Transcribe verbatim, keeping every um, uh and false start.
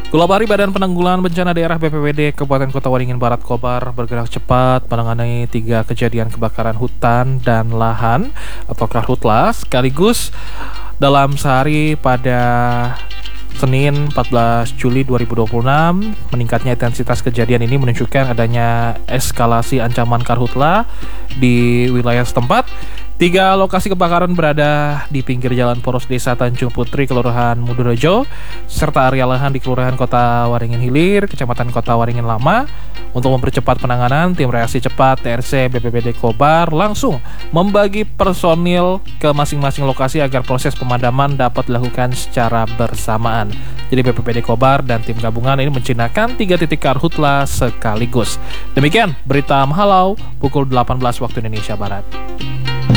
Kulabari Badan Penanggulangan Bencana Daerah B P B D Kabupaten Kota Waringin Barat Kobar bergerak cepat menangani tiga kejadian kebakaran hutan dan lahan atau karhutla sekaligus dalam sehari pada Senin empat belas Juli dua ribu dua puluh enam. Meningkatnya intensitas kejadian ini menunjukkan adanya eskalasi ancaman karhutla di wilayah setempat. Tiga lokasi kebakaran berada di pinggir jalan poros desa Tanjung Putri, Kelurahan Mudurejo, serta area lahan di Kelurahan Kota Waringin Hilir, Kecamatan Kota Waringin Lama. Untuk mempercepat penanganan, tim reaksi cepat T R C B P B D Kobar langsung membagi personil ke masing-masing lokasi agar proses pemadaman dapat dilakukan secara bersamaan. Jadi B P B D Kobar dan tim gabungan ini menjinakkan tiga titik karhutla sekaligus. Demikian berita Mahalau pukul delapan belas waktu Indonesia Barat.